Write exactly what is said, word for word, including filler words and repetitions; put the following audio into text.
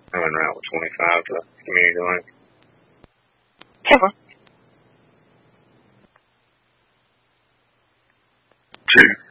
I'm in Route twenty-five to Community Link. Okay. Two.